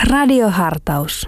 Radiohartaus.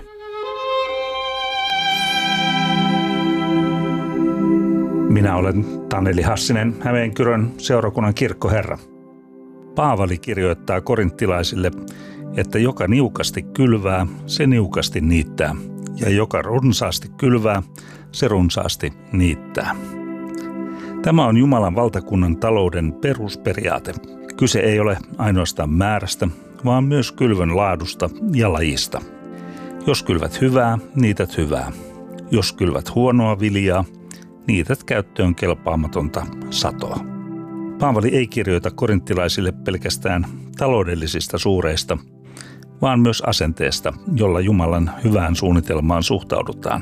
Minä olen Taneli Hassinen, Hämeenkyrön seurakunnan kirkkoherra. Paavali kirjoittaa korinttilaisille, että joka niukasti kylvää, se niukasti niittää, ja joka runsaasti kylvää, se runsaasti niittää. Tämä on Jumalan valtakunnan talouden perusperiaate. Kyse ei ole ainoastaan määrästä, vaan myös kylvön laadusta ja lajista. Jos kylvät hyvää, niität hyvää. Jos kylvät huonoa viljaa, niität käyttöön kelpaamatonta satoa. Paavali ei kirjoita korinttilaisille pelkästään taloudellisista suureista, vaan myös asenteesta, jolla Jumalan hyvään suunnitelmaan suhtaudutaan.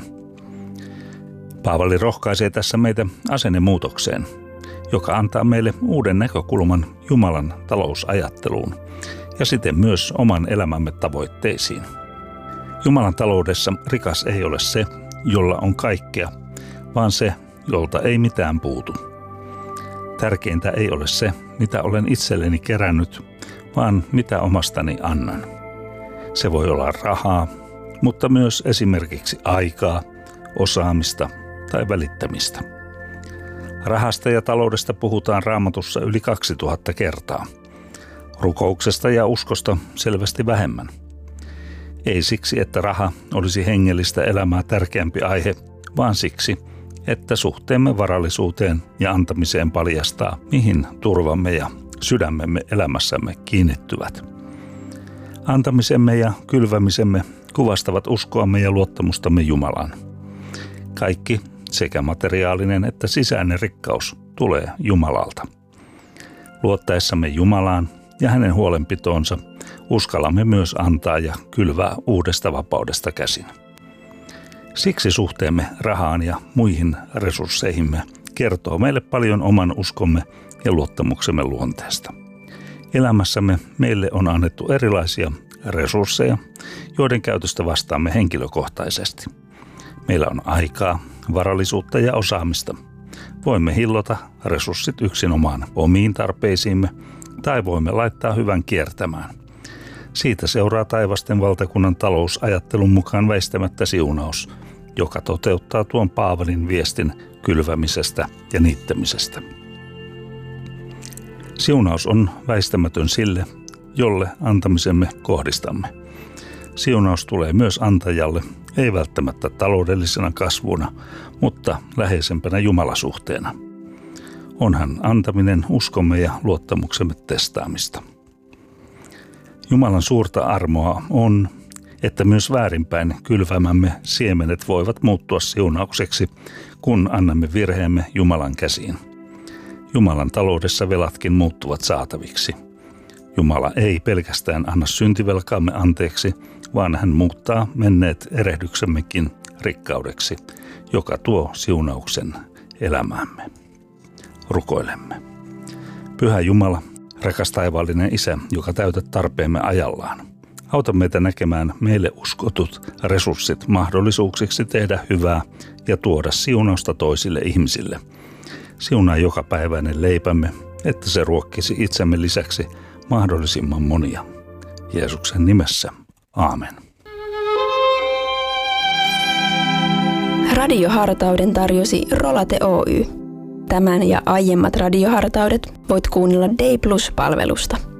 Paavali rohkaisee tässä meitä asennemuutokseen, joka antaa meille uuden näkökulman Jumalan talousajatteluun ja siten myös oman elämämme tavoitteisiin. Jumalan taloudessa rikas ei ole se, jolla on kaikkea, vaan se, jolta ei mitään puutu. Tärkeintä ei ole se, mitä olen itselleni kerännyt, vaan mitä omastani annan. Se voi olla rahaa, mutta myös esimerkiksi aikaa, osaamista tai välittämistä. Rahasta ja taloudesta puhutaan Raamatussa yli 2000 kertaa. Rukouksesta ja uskosta selvästi vähemmän. Ei siksi, että raha olisi hengellistä elämää tärkeämpi aihe, vaan siksi, että suhteemme varallisuuteen ja antamiseen paljastaa, mihin turvamme ja sydämemme elämässämme kiinnittyvät. Antamisemme ja kylvämisemme kuvastavat uskoamme ja luottamustamme Jumalaan. Kaikki, sekä materiaalinen että sisäinen rikkaus, tulee Jumalalta. Luottaessamme Jumalaan ja hänen huolenpitoonsa uskallamme myös antaa ja kylvää uudesta vapaudesta käsin. Siksi suhteemme rahaan ja muihin resursseihimme kertoo meille paljon oman uskomme ja luottamuksemme luonteesta. Elämässämme meille on annettu erilaisia resursseja, joiden käytöstä vastaamme henkilökohtaisesti. Meillä on aikaa, varallisuutta ja osaamista. Voimme hillota resurssit yksinomaan omiin tarpeisiimme tai voimme laittaa hyvän kiertämään. Siitä seuraa taivasten valtakunnan talousajattelun mukaan väistämättä siunaus, joka toteuttaa tuon Paavalin viestin kylvämisestä ja niittämisestä. Siunaus on väistämätön sille, jolle antamisemme kohdistamme. Siunaus tulee myös antajalle, ei välttämättä taloudellisena kasvuna, mutta läheisempänä Jumalasuhteena. Onhan antaminen uskomme ja luottamuksemme testaamista. Jumalan suurta armoa on, että myös väärinpäin kylvämämme siemenet voivat muuttua siunaukseksi, kun annamme virheemme Jumalan käsiin. Jumalan taloudessa velatkin muuttuvat saataviksi. Jumala ei pelkästään anna syntivelkaamme anteeksi, vaan hän muuttaa menneet erehdyksemmekin rikkaudeksi, joka tuo siunauksen elämäämme. Rukoilemme. Pyhä Jumala, rakas taivaallinen Isä, joka täytät tarpeemme ajallaan. Auta meitä näkemään meille uskotut resurssit mahdollisuuksiksi tehdä hyvää ja tuoda siunausta toisille ihmisille. Siunaa jokapäiväinen leipämme, että se ruokkisi itsemme lisäksi mahdollisimman monia. Jeesuksen nimessä. Aamen. Radiohartauden tarjosi Rolate Oy. Tämän ja aiemmat radiohartaudet voit kuunnella Day Plus-palvelusta.